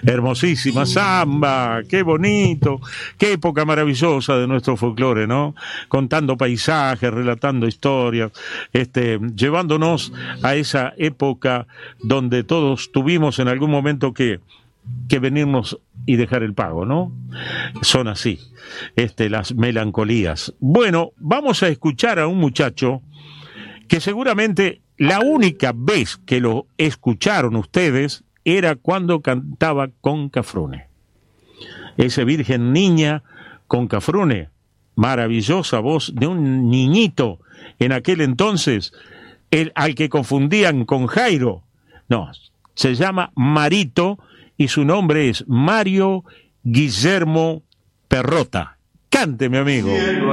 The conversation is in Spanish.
Hermosísima samba, qué bonito, qué época maravillosa de nuestro folclore, ¿no? Contando paisajes, relatando historias, llevándonos a esa época donde todos tuvimos en algún momento que venirnos y dejar el pago, ¿no? Son así, las melancolías. Bueno, vamos a escuchar a un muchacho que seguramente la única vez que lo escucharon ustedes era cuando cantaba con Cafrune. Ese Virgen Niña con Cafrune, maravillosa voz de un niñito en aquel entonces, al que confundían con Jairo. No, se llama Marito y su nombre es Mario Guillermo Perrota. Cante, mi amigo.